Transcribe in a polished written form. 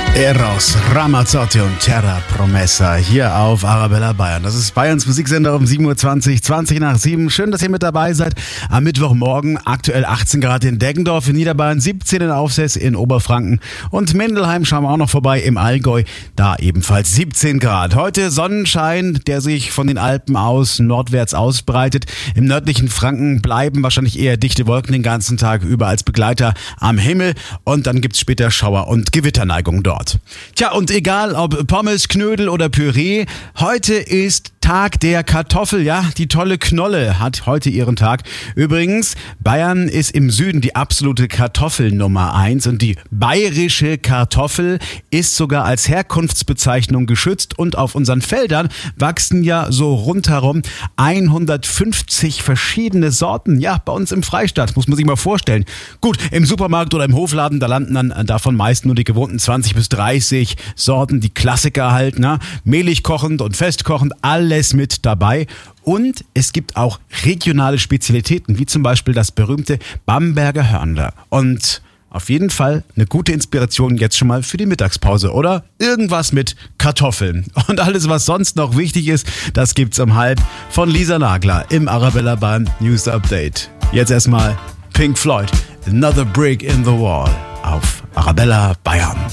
Eros Ramazzotti und Terra Promessa hier auf Arabella Bayern. Das ist Bayerns Musiksender um 7.20 Uhr, 20 nach 7. Schön, dass ihr mit dabei seid. Am Mittwochmorgen aktuell 18 Grad in Deggendorf in Niederbayern, 17 in Aufsess in Oberfranken und Mindelheim schauen wir auch noch vorbei im Allgäu. Da ebenfalls 17 Grad. Heute Sonnenschein, der sich von den Alpen aus nordwärts ausbreitet. Im nördlichen Franken bleiben wahrscheinlich eher dichte Wolken den ganzen Tag über als Begleiter am Himmel. Und dann gibt's später Schauer- und Gewitterneigung dort. Tja, und egal ob Pommes, Knödel oder Püree, heute ist Tag der Kartoffel, ja, die tolle Knolle hat heute ihren Tag. Übrigens, Bayern ist im Süden die absolute Kartoffelnummer 1 und die bayerische Kartoffel ist sogar als Herkunftsbezeichnung geschützt und auf unseren Feldern wachsen ja so rundherum 150 verschiedene Sorten. Ja, bei uns im Freistaat, muss man sich mal vorstellen. Gut, im Supermarkt oder im Hofladen, da landen dann davon meist nur die gewohnten 20 bis 30 Sorten, die Klassiker halt, ne? Mehlig kochend und festkochend, alles mit dabei. Und es gibt auch regionale Spezialitäten, wie zum Beispiel das berühmte Bamberger Hörnle. Und auf jeden Fall eine gute Inspiration jetzt schon mal für die Mittagspause, oder? Irgendwas mit Kartoffeln. Und alles, was sonst noch wichtig ist, das gibt's um 12:30 von Lisa Nagler im Arabella Bayern News Update. Jetzt erstmal Pink Floyd, Another Brick in the Wall auf Arabella Bayern.